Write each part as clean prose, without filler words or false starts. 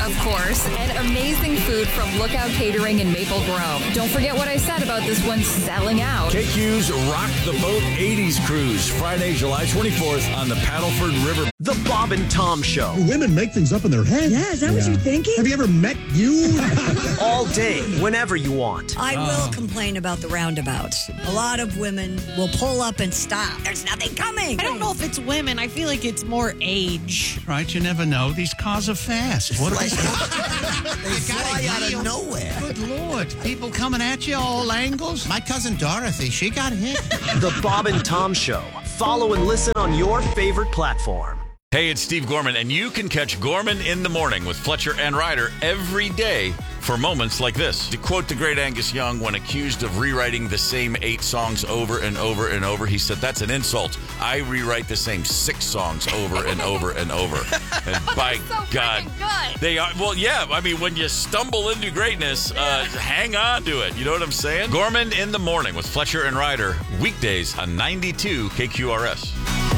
of course, and amazing food from Lookout Catering in Maple Grove. Don't forget what I said about this one selling out. KQ's Rock the Boat 80s Cruise, Friday, July 24th on the Paddleford River. The Bob and Tom Show. Do women make things up in their head? Yeah, is that what you're thinking? Have you ever met you? All day, whenever you want. I will complain about the roundabouts. A lot of women will pull up and stop. There's nothing coming. I don't know if it's women. I feel like it's more age. Right, you never know. These cars are fast. What They fly out of nowhere. Good Lord. People coming at you all angles. My cousin Dorothy, she got hit. The Bob and Tom Show. Follow and listen on your favorite platform. Hey, it's Steve Gorman, and you can catch Gorman in the Morning with Fletcher and Ryder every day for moments like this. To quote the great Angus Young, when accused of rewriting the same 8 songs over and over and over, he said, "That's an insult. I rewrite the same 6 songs over and over and over." And by So God, good. they are, well, yeah, I mean, when you stumble into greatness, hang on to it. You know what I'm saying? Gorman in the Morning with Fletcher and Ryder, weekdays on 92 KQRS.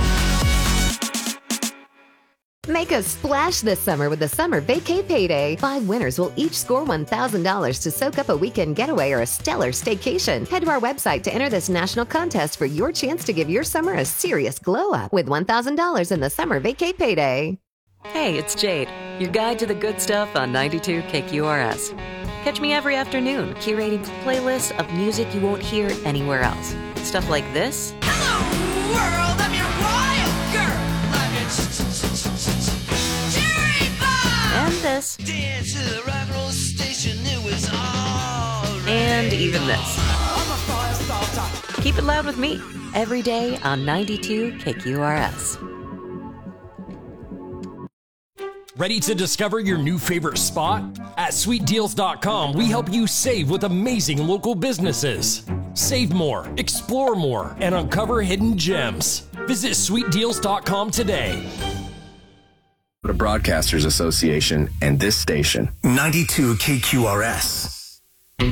Make a splash this summer with the Summer Vacay Payday. 5 winners will each score $1,000 to soak up a weekend getaway or a stellar staycation. Head to our website to enter this national contest for your chance to give your summer a serious glow up with $1,000 in the Summer Vacay Payday. Hey, it's Jade, your guide to the good stuff on 92 KQRS. Catch me every afternoon, curating playlists of music you won't hear anywhere else. Stuff like this. Hello, world. I'm your wild girl. I'm your cherry bomb. And this. Dance to the rock and roll station, it was all And even this. Keep it loud with me every day on 92 KQRS. Ready to discover your new favorite spot? At SweetDeals.com, we help you save with amazing local businesses. Save more, explore more, and uncover hidden gems. Visit SweetDeals.com today. The Broadcasters Association and this station. 92 KQRS.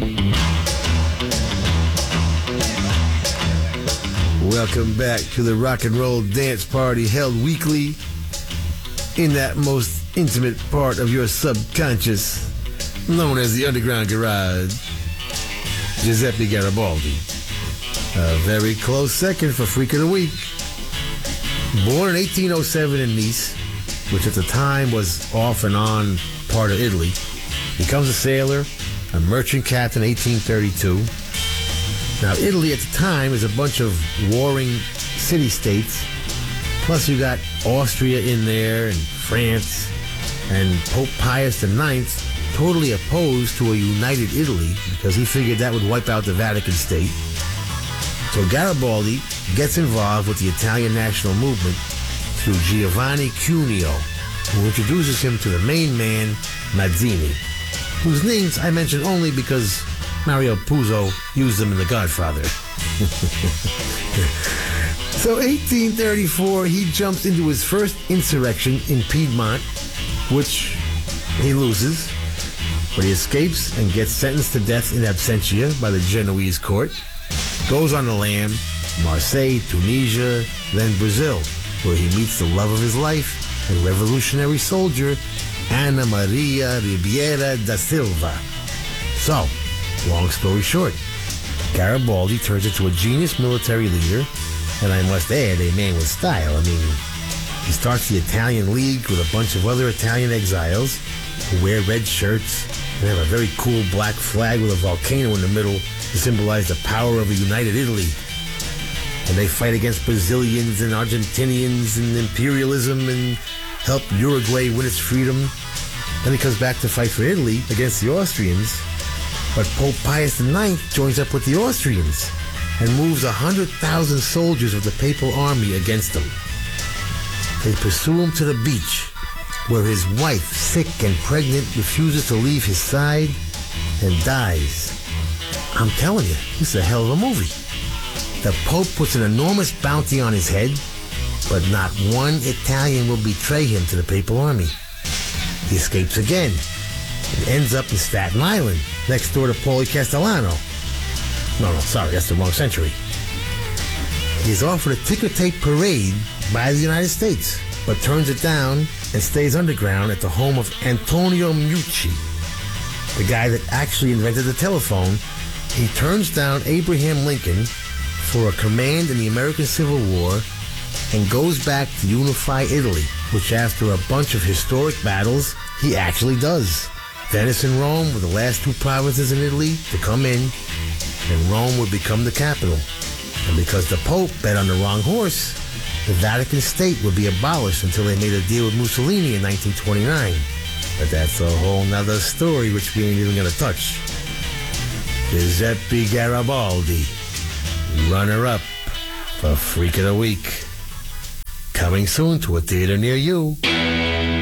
Welcome back to the Rock and Roll Dance Party, held weekly in that most intimate part of your subconscious, known as the Underground Garage. Giuseppe Garibaldi. A very close second for Freak of the Week. Born in 1807 in Nice, which at the time was off and on part of Italy, becomes a sailor, a merchant captain in 1832. Now, Italy at the time is a bunch of warring city-states, plus you got Austria in there and France, and Pope Pius IX totally opposed to a united Italy because he figured that would wipe out the Vatican State. So Garibaldi gets involved with the Italian national movement through Giovanni Cuneo, who introduces him to the main man, Mazzini, whose names I mention only because Mario Puzo used them in The Godfather. So 1834, he jumps into his first insurrection in Piedmont, which he loses, but he escapes and gets sentenced to death in absentia by the Genoese court. Goes on the lam, Marseille, Tunisia, then Brazil, where he meets the love of his life and revolutionary soldier Ana Maria Ribeira da Silva. So, long story short, Garibaldi turns into a genius military leader, and I must add, a man with style. I mean, he starts the Italian League with a bunch of other Italian exiles who wear red shirts and have a very cool black flag with a volcano in the middle to symbolize the power of a united Italy. And they fight against Brazilians and Argentinians and imperialism and help Uruguay win its freedom. Then he comes back to fight for Italy against the Austrians. But Pope Pius IX joins up with the Austrians and moves 100,000 soldiers of the papal army against them. They pursue him to the beach, where his wife, sick and pregnant, refuses to leave his side and dies. I'm telling you, this is a hell of a movie. The Pope puts an enormous bounty on his head, but not one Italian will betray him to the papal army. He escapes again and ends up in Staten Island, next door to Paulie Castellano. No, sorry, that's the wrong century. He is offered a ticker tape parade by the United States, but turns it down and stays underground at the home of Antonio Meucci, the guy that actually invented the telephone. He turns down Abraham Lincoln for a command in the American Civil War and goes back to unify Italy, which after a bunch of historic battles, he actually does. Venice and Rome were the last two provinces in Italy to come in, and Rome would become the capital. And because the Pope bet on the wrong horse, the Vatican State would be abolished until they made a deal with Mussolini in 1929. But that's a whole nother story which we ain't even gonna touch. Giuseppe Garibaldi, runner-up for Freak of the Week. Coming soon to a theater near you.